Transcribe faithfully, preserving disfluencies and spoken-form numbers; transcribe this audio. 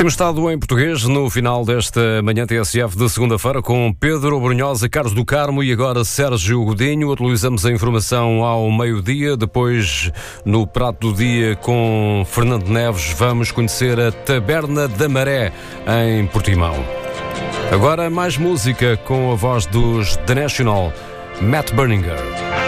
Temos estado em português no final desta manhã T S F de segunda-feira com Pedro Brunhosa, Carlos do Carmo e agora Sérgio Godinho. Atualizamos a informação ao meio-dia. Depois, no prato do dia com Fernando Neves, vamos conhecer a Taberna da Maré em Portimão. Agora mais música com a voz dos The National, Matt Berninger.